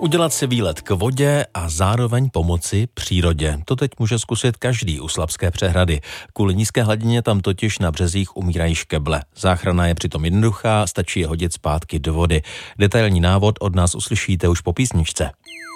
Udělat si výlet k vodě a zároveň pomoci přírodě. To teď může zkusit každý u Slabské přehrady. Kvůli nízké hladině tam totiž na březích umírají škeble. Záchrana je přitom jednoduchá, stačí je hodit zpátky do vody. Detailní návod od nás uslyšíte už po písničce.